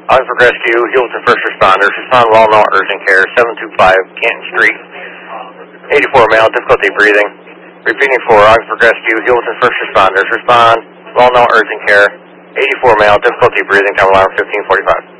Oxford Rescue, Hewlton First Responders, respond well known urgent care, 725 Canton Street. 84 male, difficulty breathing. Repeating for Oxford Rescue, Hewlton First Responders, respond well known urgent care. 84 male, difficulty breathing, time alarm 1545.